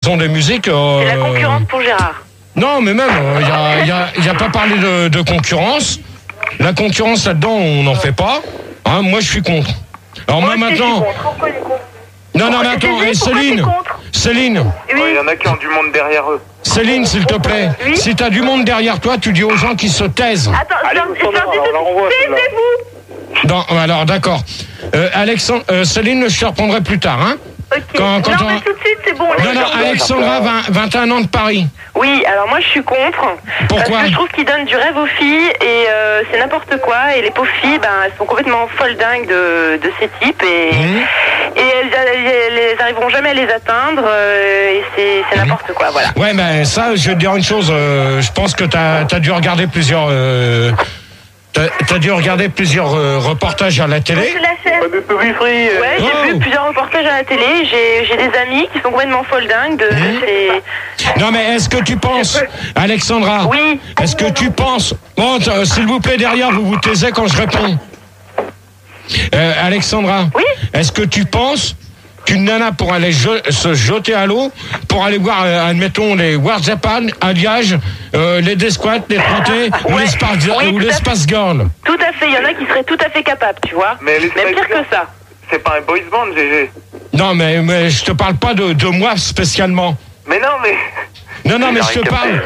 ont des musiques... C'est la concurrence pour Gérard. Non, mais même, il y a pas parlé de concurrence. La concurrence là-dedans, on n'en fait pas. Hein, moi, je suis contre. Alors moi maintenant... Non, mais attends, Céline. Oui. Il y en a qui ont du monde derrière eux. Céline, s'il te plaît, oui. Si t'as du monde derrière toi, tu dis aux gens qui se taisent. Attends, taisez-vous. Non, alors d'accord. Céline, je te reprendrai plus tard, hein. Ok. Mais tout de suite, c'est bon. Non, Alexandra, 21 ans de Paris. Oui, alors moi je suis contre. Pourquoi ? Parce que je trouve qu'ils donnent du rêve aux filles et c'est n'importe quoi. Et les pauvres filles, elles sont complètement folles dingues de ces types et elles arriveront jamais à les atteindre et c'est n'importe quoi, voilà. Ouais, mais ça, je vais te dire une chose. Je pense que t'as dû regarder plusieurs... T'as dû regarder plusieurs reportages à la télé. C'est la chaîne. Ouais, j'ai vu plusieurs reportages à la télé. J'ai des amis qui sont complètement folles dingues de ces... Non, mais est-ce que tu penses, Alexandra? Oui. Est-ce que tu penses... Bon, s'il vous plaît, derrière, vous vous taisez quand je réponds. Alexandra. Oui. Est-ce que tu penses qu'une nana pour aller se jeter à l'eau, pour aller voir, admettons, les WhatsApp alliages, les Desquats, les Frontés ou les Space Girls? Tout à fait, il y en a qui seraient tout à fait capables, tu vois. Mais même pire que ça. C'est pas un boys band, GG. Non, mais je te parle pas de moi spécialement. Mais non, mais... Non, mais je te parle...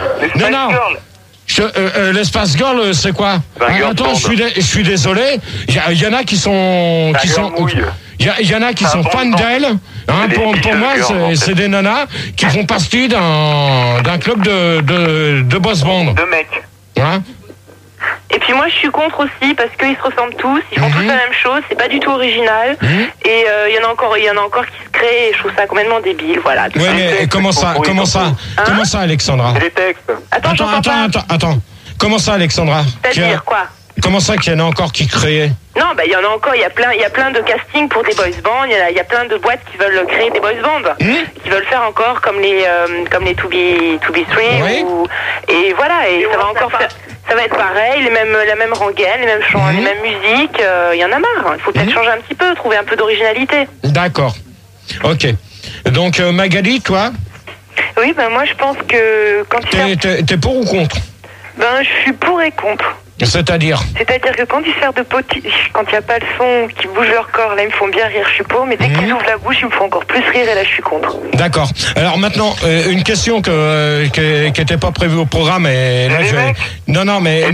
Les Space Girls, c'est quoi? Attends, je suis désolé. Il y en a qui sont... Il y en a qui sont fans d'elle. Hein, pour moi, c'est des nanas qui font partie d'un club de boss band. De mecs. Hein? Et puis moi je suis contre aussi parce qu'ils se ressemblent tous, ils font tous la même chose, c'est pas du tout original. Et il y en a encore qui se créent et je trouve ça complètement débile, voilà. Ouais, mais comment ça, Alexandra? Les textes. Attends. Comment ça, Alexandra? C'est-à-dire quoi? Comment ça qu'il y en a encore qui créent? Non, il y en a encore, il y a plein de castings pour des boys bands, il y a plein de boîtes qui veulent créer des boys bands, qui veulent faire encore comme les 2B3 oui. Et voilà, et ça va encore faire, ça va être pareil, la même rengaine, les mêmes chants, les mêmes musiques, il y en a marre, il faut peut-être changer un petit peu, trouver un peu d'originalité. D'accord. OK. Donc Magali, toi? Oui, moi je pense que quand t'es pour ou contre? Je suis pour et contre. C'est-à-dire que quand ils servent de potiche, quand il n'y a pas le son, qu'ils bougent leur corps, là ils me font bien rire, je suis pour, mais dès qu'ils ouvrent la bouche, ils me font encore plus rire et là je suis contre. D'accord. Alors maintenant, une question qui n'était pas prévue au programme et là je vais... Non, mais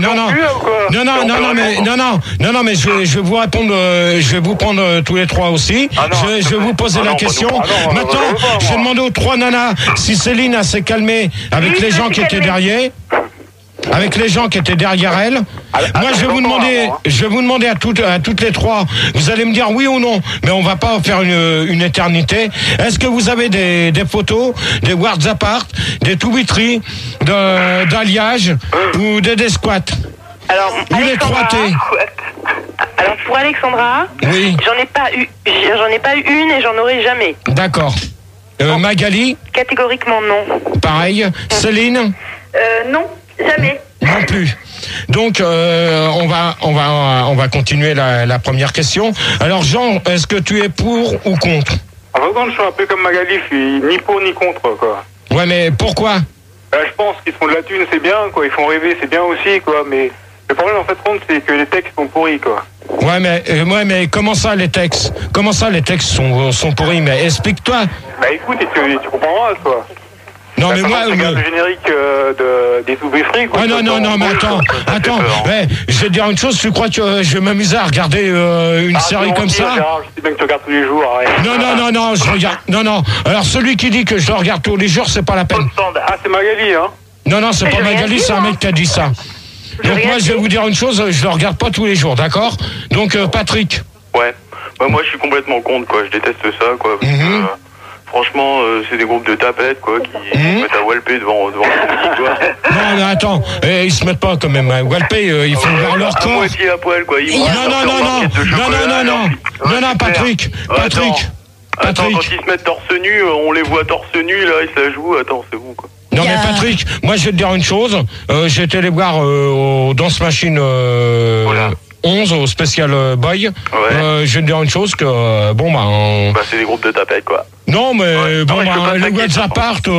je vais vous répondre, je vais vous prendre tous les trois aussi. Je vais vous poser la question. Maintenant, je vais demander aux trois nanas si Céline s'est calmée avec les gens qui étaient derrière. Avec les gens qui étaient derrière elle. Moi, je vais vous demander à toutes les trois, vous allez me dire oui ou non, mais on va pas faire une éternité. Est-ce que vous avez des photos, des WhatsApp art, des 2B3, d'alliage ou des squats? Alors, ou les 3T? Alors, pour Alexandra, oui. J'en ai pas eu une et j'en aurai jamais. D'accord. Magali? Catégoriquement non. Pareil. Céline? Non. Jamais. Non plus. Donc on va continuer la première question. Alors Jean, est-ce que tu es pour ou contre? Je suis un peu comme Magali, je suis ni pour ni contre, quoi. Ouais, mais pourquoi? Je pense qu'ils font de la thune, c'est bien, quoi. Ils font rêver, c'est bien aussi, quoi. Mais le problème, en fait, c'est que les textes sont pourris, quoi. Ouais, mais comment ça les textes? Comment ça les textes sont pourris? Mais explique-toi. Écoute, tu comprendras, quoi. Non, mais moi... le générique des 2B3, quoi. Non, mais attends. Ouais, je vais te dire une chose, tu crois que je vais m'amuser à regarder une série comme ça? Je sais bien que tu regardes tous les jours, arrête. Non, je regarde... Non. Alors, celui qui dit que je le regarde tous les jours, c'est pas la peine. C'est Magali, hein? Non, c'est pas Magali, c'est un mec qui a dit ça. Donc moi, je vais vous dire une chose, je le regarde pas tous les jours, d'accord? Donc, Patrick. Ouais. Moi, je suis complètement contre, quoi. Je déteste ça, quoi. Franchement, c'est des groupes de tapettes, quoi, qui mettent à walper devant le public, quoi. Non, mais attends, ils se mettent pas quand même à walper, ils font voir leur corps. À moitié à poil, quoi. Non, Patrick. Attends, quand ils se mettent torse nu, on les voit torse nu, là, et ça joue. Attends, c'est bon, quoi. Non, mais Patrick, moi, je vais te dire une chose. J'ai été les voir au Dance Machine 11 au Special Boy. Ouais. Je vais te dire une chose que, c'est des groupes de tapettes, quoi. Non, mais le WhatsApp part.